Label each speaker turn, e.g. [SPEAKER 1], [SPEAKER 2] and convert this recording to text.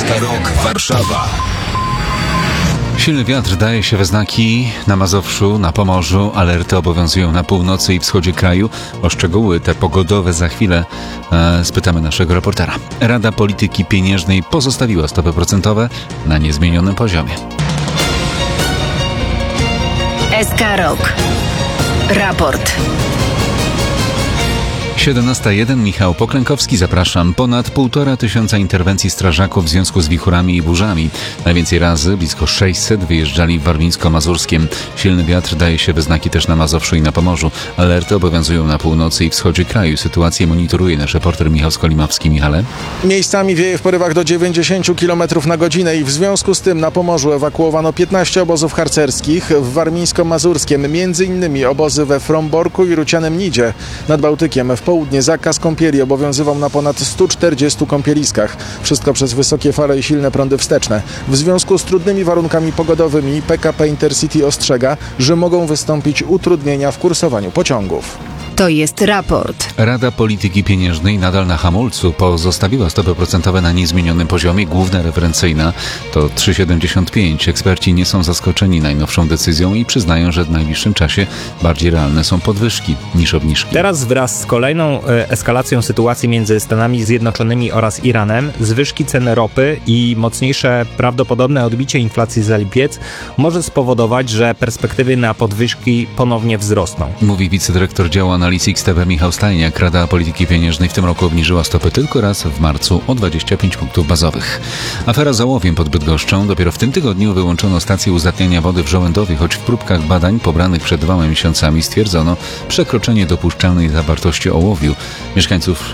[SPEAKER 1] SK Rok Warszawa.
[SPEAKER 2] Silny wiatr daje się we znaki na Mazowszu, na Pomorzu. Alerty obowiązują na północy i wschodzie kraju. O szczegóły te pogodowe za chwilę spytamy naszego reportera. Rada Polityki Pieniężnej pozostawiła stopy procentowe na niezmienionym poziomie.
[SPEAKER 3] SK Rok. Raport.
[SPEAKER 2] 17:01. Michał Poklękowski, zapraszam. Ponad 1500 interwencji strażaków w związku z wichurami i burzami. Najwięcej razy, blisko 600, wyjeżdżali w Warmińsko-Mazurskiem. Silny wiatr daje się we znaki też na Mazowszu i na Pomorzu. Alerty obowiązują na północy i wschodzie kraju. Sytuację monitoruje nasz reporter Michał Skolimowski. Michale?
[SPEAKER 4] Miejscami wieje w porywach do 90 km na godzinę i w związku z tym na Pomorzu ewakuowano 15 obozów harcerskich. W Warmińsko-Mazurskiem m.in. obozy we Fromborku i Rucianem Nidzie. Nad Bałtykiem w południe zakaz kąpieli obowiązywał na ponad 140 kąpieliskach. Wszystko przez wysokie fale i silne prądy wsteczne. W związku z trudnymi warunkami pogodowymi PKP Intercity ostrzega, że mogą wystąpić utrudnienia w kursowaniu pociągów.
[SPEAKER 3] To jest raport.
[SPEAKER 2] Rada Polityki Pieniężnej nadal na hamulcu pozostawiła stopy procentowe na niezmienionym poziomie. Główna referencyjna to 3,75. Eksperci nie są zaskoczeni najnowszą decyzją i przyznają, że w najbliższym czasie bardziej realne są podwyżki niż obniżki.
[SPEAKER 5] Teraz wraz z kolejną eskalacją sytuacji między Stanami Zjednoczonymi oraz Iranem, zwyżki cen ropy i mocniejsze prawdopodobne odbicie inflacji za lipiec może spowodować, że perspektywy na podwyżki ponownie wzrosną.
[SPEAKER 2] Mówi wicedyrektor działu analiz XTB Michał Stajniak. Rada Polityki Pieniężnej w tym roku obniżyła stopy tylko raz w marcu o 25 punktów bazowych. Afera z ołowiem pod Bydgoszczą. Dopiero w tym tygodniu wyłączono stację uzdatniania wody w Żołędowie, choć w próbkach badań pobranych przed 2 miesiącami stwierdzono przekroczenie dopuszczalnej zawartości ołowiu. Mieszkańców